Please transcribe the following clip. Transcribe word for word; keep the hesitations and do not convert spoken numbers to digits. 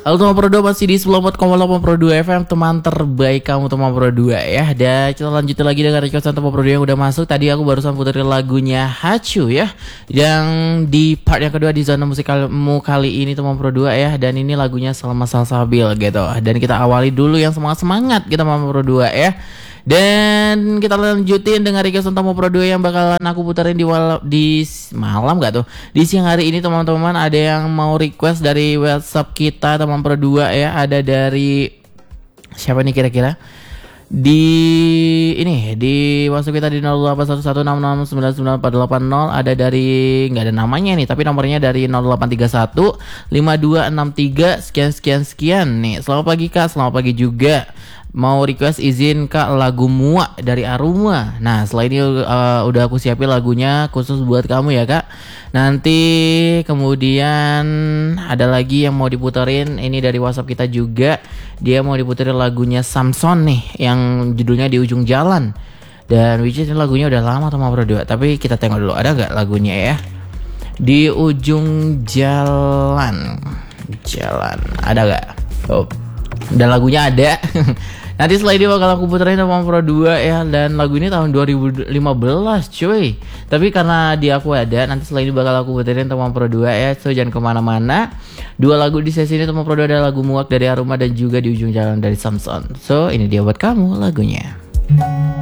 Halo teman Pro dua, masih di sembilan puluh empat koma delapan Pro dua F M, teman terbaik kamu teman Pro dua ya. Dan kita lanjutin lagi dengan requestan teman Pro dua yang udah masuk. Tadi aku barusan puterin lagunya Hachu ya, yang di part yang kedua di zona musikalmu kali ini teman Pro dua ya. Dan ini lagunya Salma Salsabil gitu. Dan kita awali dulu yang semangat-semangat kita teman Pro dua ya. Dan kita lanjutin dengan requestan tamu Pro dua yang bakalan aku puterin di wala, di malam gak tuh? Di siang hari ini teman-teman, ada yang mau request dari WhatsApp kita teman Pro dua ya. Ada dari siapa nih kira-kira? Di ini di WhatsApp kita di nol delapan satu satu enam enam sembilan sembilan empat delapan nol. Ada dari nggak ada namanya nih, tapi nomornya dari nol delapan tiga satu lima dua enam tiga sekian sekian sekian nih. Selamat pagi Kak, selamat pagi juga. Mau request izin Kak lagu Muak dari Aruma. Nah setelah ini uh, udah aku siapin lagunya khusus buat kamu ya Kak. Nanti kemudian ada lagi yang mau diputerin, ini dari WhatsApp kita juga. Dia mau diputerin lagunya Samson nih, yang judulnya Di Ujung Jalan. Dan which is ini lagunya udah lama teman Pro dua, tapi kita tengok dulu ada gak lagunya ya. Di Ujung Jalan. Jalan ada gak? Oh, dan lagunya ada. Nanti setelah ini bakal aku puterin sama Pro dua ya. Dan lagu ini tahun dua ribu lima belas cuy. Tapi karena di aku ada, nanti setelah ini bakal aku puterin sama Pro dua ya. So jangan kemana-mana. Dua lagu di sesi ini sama Pro dua, ada lagu Muak dari Aruma dan juga Di Ujung Jalan dari Samson. So ini dia buat kamu lagunya.